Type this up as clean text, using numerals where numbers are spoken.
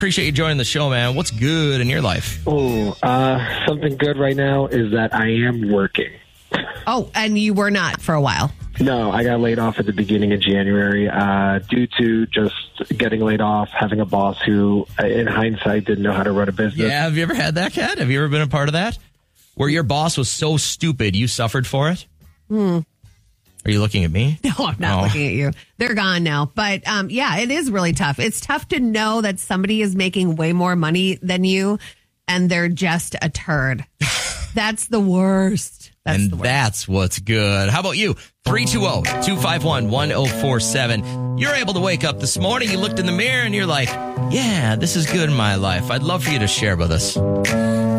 Appreciate you joining the show, man. What's good in your life? Oh, something good right now is that I am working. Oh, and you were not for a while. No, I got laid off at the beginning of January due to just getting laid off, having a boss who, in hindsight, didn't know how to run a business. Yeah, have you ever had that, Kat? Have you ever been a part of that? Where your boss was so stupid, you suffered for it? Are you looking at me? No, I'm not looking at you. They're gone now. But yeah, it is really tough. It's tough to know that somebody is making way more money than you and they're just a turd. That's the worst. That's what's good. How about you? 320-251-1047. You're able to wake up this morning. You looked in the mirror and you're like, yeah, this is good in my life. I'd love for you to share with us.